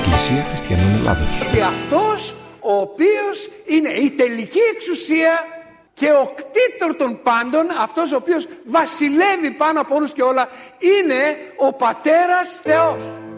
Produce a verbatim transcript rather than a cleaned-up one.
Εκκλησία Χριστιανών Ελλάδος. Και αυτός ο οποίος είναι η τελική εξουσία και ο κτήτορ των πάντων, αυτός ο οποίος βασιλεύει πάνω από όλους και όλα, είναι ο Πατέρας Θεός.